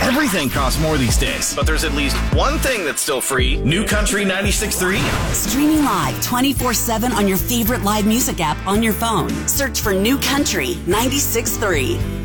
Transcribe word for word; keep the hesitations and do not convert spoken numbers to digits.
Everything costs more these days, but there's at least one thing that's still free. New Country ninety-six point three. Streaming live twenty-four seven on your favorite live music app on your phone. Search for New Country ninety-six point three.